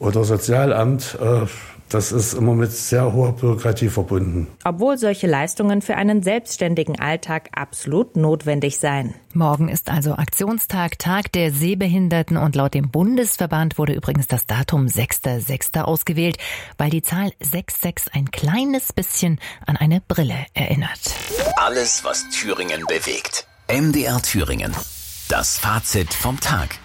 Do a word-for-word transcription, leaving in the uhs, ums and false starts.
oder Sozialamt, äh, das ist immer mit sehr hoher Bürokratie verbunden. Obwohl solche Leistungen für einen selbstständigen Alltag absolut notwendig seien. Morgen ist also Aktionstag, Tag der Sehbehinderten, und laut dem Bundesverband wurde übrigens das Datum sechster sechster ausgewählt, weil die Zahl sechs sechs ein kleines bisschen an eine Brille erinnert. Alles, was Thüringen bewegt. M D R Thüringen. Das Fazit vom Tag.